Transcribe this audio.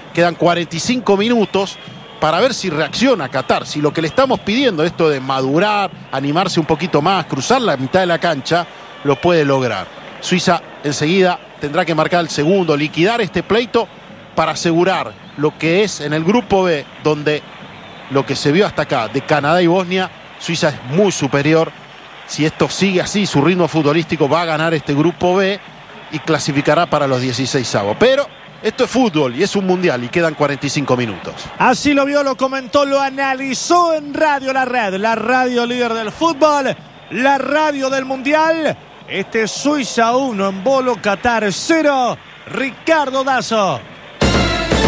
Quedan 45 minutos para ver si reacciona Qatar. Si lo que le estamos pidiendo, esto de madurar, animarse un poquito más, cruzar la mitad de la cancha, lo puede lograr. Suiza enseguida tendrá que marcar el segundo, liquidar este pleito para asegurar lo que es en el grupo B, donde lo que se vio hasta acá de Canadá y Bosnia, Suiza es muy superior. Si esto sigue así, su ritmo futbolístico, va a ganar este grupo B y clasificará para los 16avos. Pero esto es fútbol y es un mundial y quedan 45 minutos. Así lo vio, lo comentó, lo analizó en Radio La Red, la radio líder del fútbol, la radio del mundial. Este es Suiza 1, en Bolo, Qatar 0. Ricardo Dazo.